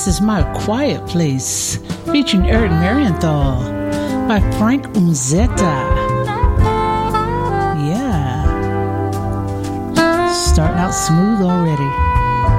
This is My Quiet Place, featuring Eric Marienthal by Frank Unzetta. Yeah. Starting out smooth already.